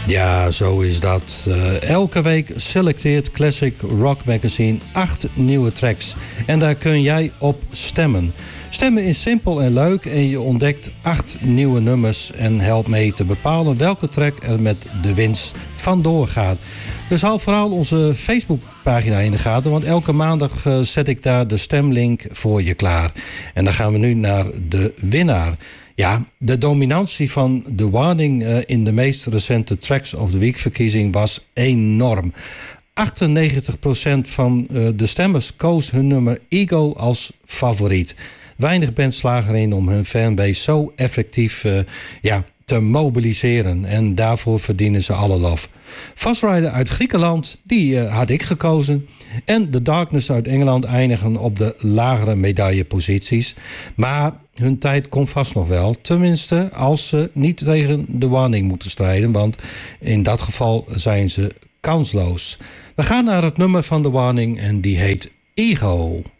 Ja, zo is dat. Elke week selecteert Classic Rock Magazine 8 nieuwe tracks. En daar kun jij op stemmen. Stemmen is simpel en leuk en je ontdekt 8 nieuwe nummers en helpt mee te bepalen welke track er met de winst vandoor gaat. Dus hou vooral onze Facebookpagina in de gaten, want elke maandag zet ik daar de stemlink voor je klaar. En dan gaan we nu naar de winnaar. Ja, de dominantie van The Warning in de meest recente Tracks of the Week verkiezing was enorm. 98% van de stemmers koos hun nummer Ego als favoriet. Weinig bands slagen erin om hun fanbase zo effectief te mobiliseren. En daarvoor verdienen ze alle lof. Fast Rider uit Griekenland, die had ik gekozen. En The Darkness uit Engeland eindigen op de lagere medailleposities. Maar hun tijd komt vast nog wel. Tenminste, als ze niet tegen The Warning moeten strijden. Want in dat geval zijn ze kansloos. We gaan naar het nummer van The Warning en die heet Ego.